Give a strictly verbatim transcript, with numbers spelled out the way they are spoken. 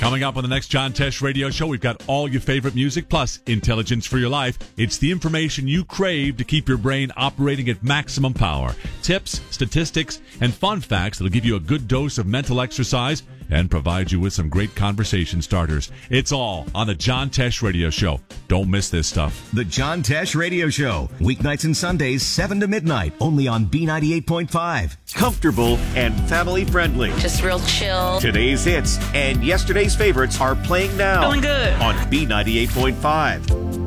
Coming up on the next John Tesh Radio Show, we've got all your favorite music plus intelligence for your life. It's the information you crave to keep your brain operating at maximum power. Tips, statistics, and fun facts that'll give you a good dose of mental exercise and provide you with some great conversation starters. It's all on the John Tesh Radio Show. Don't miss this stuff. The John Tesh Radio Show. Weeknights and Sundays, seven to midnight, only on B ninety-eight point five. Comfortable and family friendly. Just real chill. Today's hits and yesterday's favorites are playing now. Feeling good. On B ninety-eight point five.